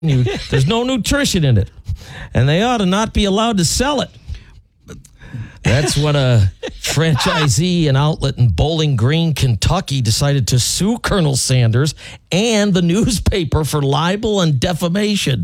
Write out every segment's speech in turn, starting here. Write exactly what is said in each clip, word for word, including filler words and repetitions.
There's no nutrition in it. And they ought to not be allowed to sell it. That's when a franchisee and outlet in Bowling Green, Kentucky decided to sue Colonel Sanders and the newspaper for libel and defamation.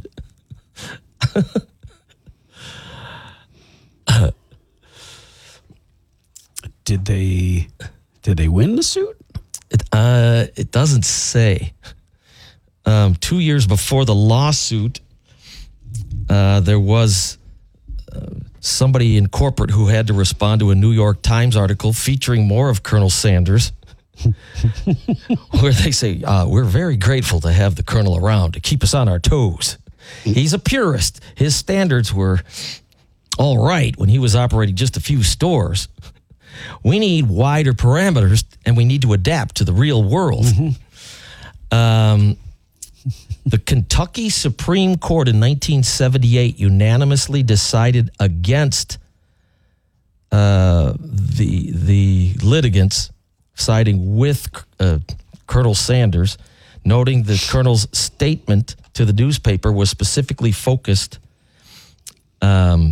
Did they did they win the suit? It, uh, it doesn't say. Um, two years before the lawsuit, uh, there was uh, somebody in corporate who had to respond to a New York Times article featuring more of Colonel Sanders, where they say, uh, we're very grateful to have the Colonel around to keep us on our toes. He's a purist. His standards were all right when he was operating just a few stores. We need wider parameters, and we need to adapt to the real world. Mm-hmm. Um, the Kentucky Supreme Court in nineteen seventy-eight unanimously decided against uh, the the litigants, siding with uh, Colonel Sanders, noting the Colonel's statement to the newspaper was specifically focused um,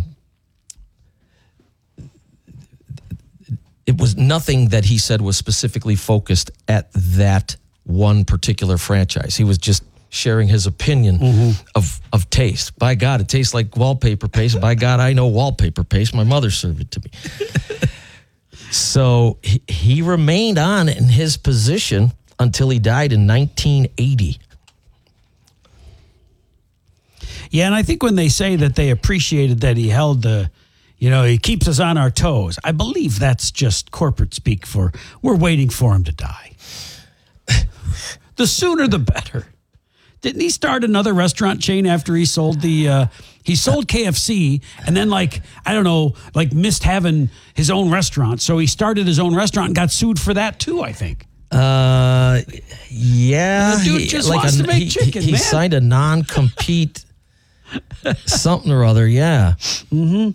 it was nothing that he said was specifically focused at that one particular franchise. He was just sharing his opinion mm-hmm. of, of taste. By God, it tastes like wallpaper paste. By God, I know wallpaper paste. My mother served it to me. So he, he remained on in his position until he died in nineteen eighty. Yeah, and I think when they say that they appreciated that he held the, you know, he keeps us on our toes, I believe that's just corporate speak for we're waiting for him to die. The sooner the better. Didn't he start another restaurant chain after he sold the, uh, he sold K F C and then like, I don't know, like missed having his own restaurant. So he started his own restaurant and got sued for that too, I think. Uh, yeah. And the dude just like wants a, to make he, chicken, he, he man. signed a non-compete something or other, yeah. Mm-hmm.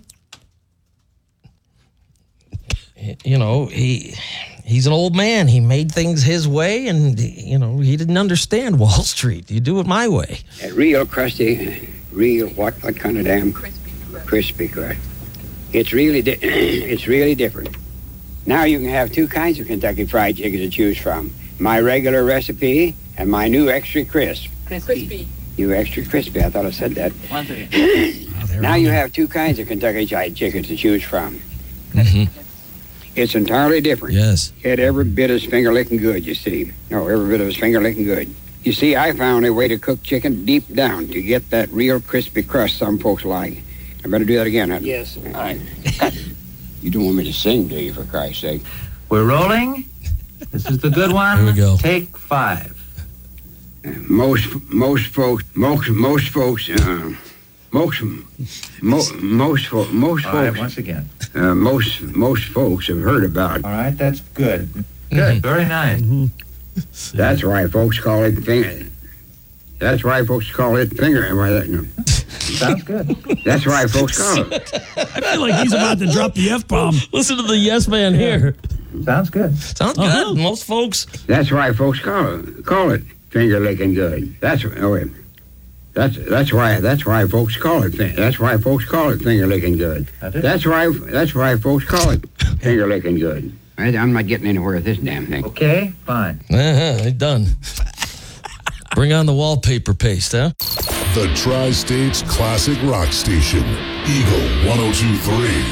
You know, he he's an old man. He made things his way, and, you know, he didn't understand Wall Street. You do it my way. Uh, real crusty, real what? What kind of damn? Crispy crust. Crispy crust. It's really, di- it's really different. Now you can have two kinds of Kentucky Fried Chicken to choose from. My regular recipe and my new extra crisp. Crispy. New extra crispy. I thought I said that. One second. oh, now you have two kinds of Kentucky Fried Chicken to choose from. Mm-hmm. It's entirely different. Yes. It every bit is finger licking good, you see. No, every bit of it's finger licking good. You see, I found a way to cook chicken deep down to get that real crispy crust some folks like. I better do that again, huh? Yes. All right. You don't want me to sing, do you, for Christ's sake? We're rolling. This is the good one. Here we go. Take five. Uh, most most folks, most most folks, uh, most mo, most fo- most All right, folks, once again. uh, most most folks have heard about. All right, that's good. Good, Mhm. very nice. Mm-hmm. That's why folks call it finger. That's why folks call it finger. Why that? No. Sounds good. That's why folks call it. I feel like he's about to drop the F-bomb. Listen to the yes man here. Sounds good. Sounds Uh-huh. good. Most folks. That's why folks call it call it finger licking good. That's oh wait. That's that's why that's why folks call it fin- that's why folks call it finger licking good. That's it? That's why that's why folks call it finger licking good. I, I'm not getting anywhere with this damn thing. Okay, fine. Uh-huh, done. Bring on the wallpaper paste, huh? The Tri-States Classic Rock Station, Eagle one oh two point three.